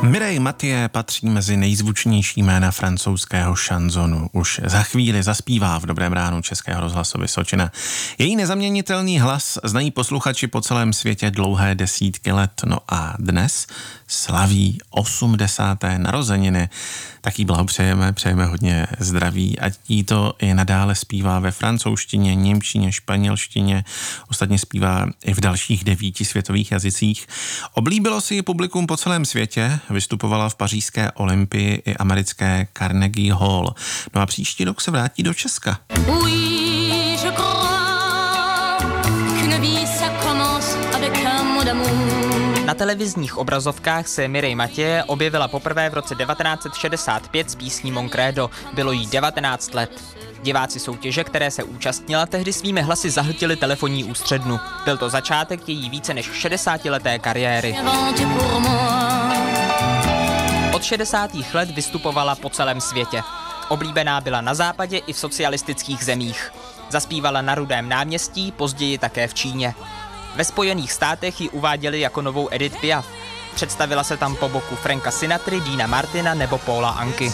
Mireille Mathieu patří mezi nejzvučnější jména francouzského šanzonu. Už za chvíli zaspívá v Dobrém ránu Českého rozhlasu Vysočina. Její nezaměnitelný hlas znají posluchači po celém světě dlouhé desítky let. No a dnes slaví 80. narozeniny. Tak jí blahopřejeme, přejeme hodně zdraví, ať jí to i nadále zpívá ve francouzštině, němčině, španělštině, ostatně zpívá i v dalších 9 světových jazycích. Oblíbilo si ji publikum po celém světě, vystupovala v pařížské Olympii i americké Carnegie Hall. No a příští rok se vrátí do Česka. Na televizních obrazovkách se Mireille Mathieu objevila poprvé v roce 1965 s písní Mon Credo. Bylo jí 19 let. Diváci soutěže, které se účastnila, tehdy svými hlasy zahltili telefonní ústřednu. Byl to začátek její více než 60leté kariéry. Od 60. let vystupovala po celém světě. Oblíbená byla na západě i v socialistických zemích. Zaspívala na Rudém náměstí, později také v Číně. Ve Spojených státech ji uváděli jako novou Edith Piaf. Představila se tam po boku Franka Sinatry, Deana Martina nebo Paula Anky.